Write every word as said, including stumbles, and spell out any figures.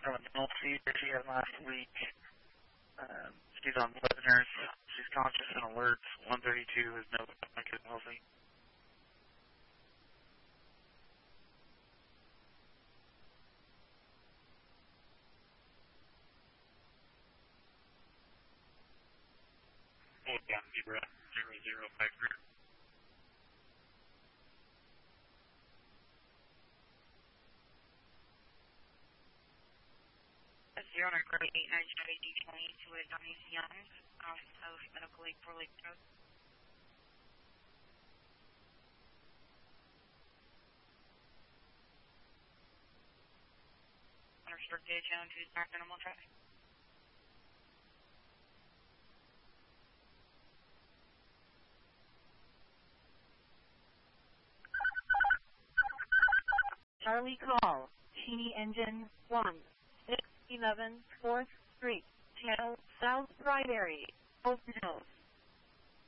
from a dental fever she had last week. Um, she's on blood nurse. She's conscious and alert. one thirty-two is no good and healthy. Hold down zebra zero zero five three. zero nine eight nine eight twenty to Adonis Young, off of Medical Lake for Lake Road. Understood, Day Jones to start minimal traffic. Charlie call, Cheney Engine one, six eleven fourth Street, Channel South Primary, Oak Hills.